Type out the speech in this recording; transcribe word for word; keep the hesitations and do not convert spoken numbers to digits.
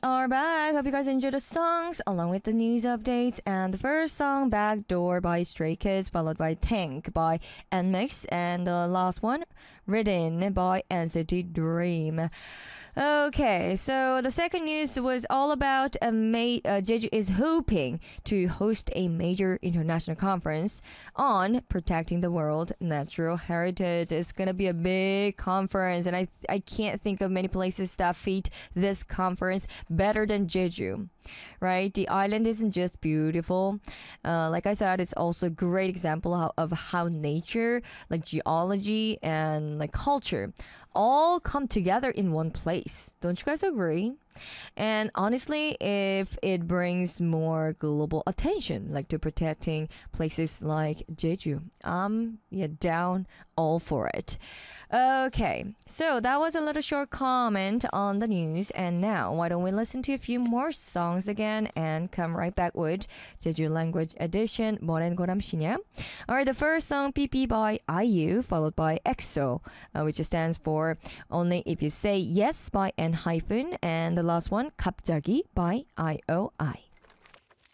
are back. Hope you guys enjoyed the songs along with the news updates. And the first song, Backdoor by Stray Kids, followed by Tank by Nmix, and the last one, Written by N C T Dream. Okay, so the second news was all about a ma- uh, Jeju is hoping to host a major international conference on protecting the world natural heritage. It's gonna be a big conference, and I I can't think of many places that fit this conference better than Jeju. Right, the island isn't just beautiful. Uh, like I said, it's also a great example of, of how nature, like geology and like culture, all come together in one place. Don't you guys agree? And honestly, if it brings more global attention, like to protecting places like Jeju, um, yeah, down all for it. Okay, so that was a little short comment on the news, and now why don't we listen to a few more songs again and come right back with Jeju language edition. 뭐라는 거람시냐? Alright, the first song, P P by I U, followed by EXO, uh, which stands for Only If You Say Yes by N hyphen, and the last one, 갑자기 by I O I.